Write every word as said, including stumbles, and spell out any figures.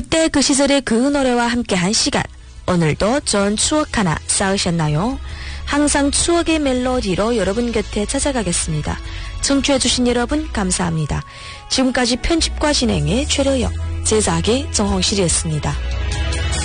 그때 그 시절의 그 노래와 함께한 시간. 오늘도 좋은 추억 하나 쌓으셨나요? 항상 추억의 멜로디로 여러분 곁에 찾아가겠습니다. 청취해주신 여러분 감사합니다. 지금까지 편집과 진행의 최려영, 제작의 정홍실이었습니다.